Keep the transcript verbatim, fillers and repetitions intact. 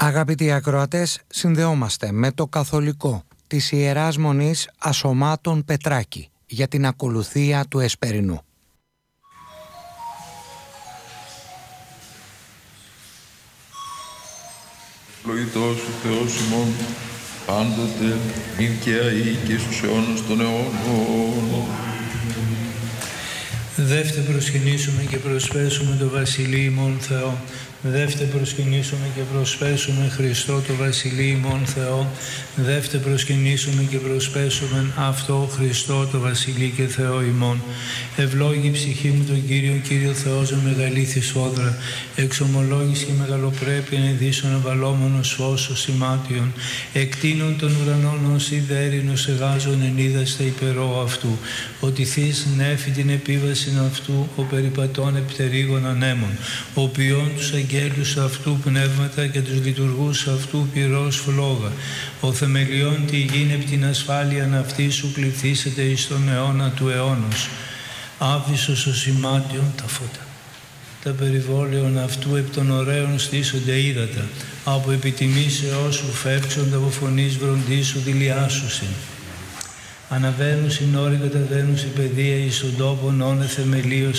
Αγαπητοί ακροατές, συνδεόμαστε με το καθολικό της Ιεράς Μονής Ασωμάτων Πετράκη για την ακολουθία του Εσπερινού. Ευλογητός ο Θεός ημών, πάντοτε, νυν και αεί και στους αιώνας των αιώνων. Δεύτε προσκυνήσουμε και προσπέσουμε το Βασιλείο ημών Θεό. Δεύτε προσκυνήσουμε και προσπέσουμε Χριστό το Βασιλείο ημών Θεό. Δεύτε προσκυνήσουμε και προσπέσουμε αυτό Χριστό το Βασιλείο και Θεό ημών. Ευλόγη ψυχή μου τον Κύριο, Κύριο Θεός με μεγαλήθη σφόδρα. Εξομολόγηση και μεγαλοπρέπεια ενδύσσον αβαλόμενος φως ο σημάτιον. Εκτείνων των ουρανών ως ιδέρινος εγάζων εν είδαστε υπερώ αυτού. Ότι θείς νέφη την επίβαση αυτού ο περιπατών επιτερίγων ανέμων. Ο ποιόν τους αγγέλους αυτού πνεύματα και τους λειτουργούς αυτού πυρός φλόγα. Ο θεμελιών τη γήνε επ' την ασφάλεια αυτή σου πληθήσετε εις τον αιώνα του αιώνος. Άβυσσος ο σημάτιον τα φώτα. Τα περιβόλαιον αυτού επ' των ωραίων στήσονται ύδατα. Από επιτιμήσεώς σου φεύξονται από φωνής βροντής σου δηλιάσουσιν. Αναβαίνουν συνόροι, καταβαίνουν η παιδεία εις τον τόπον όνε θεμελίως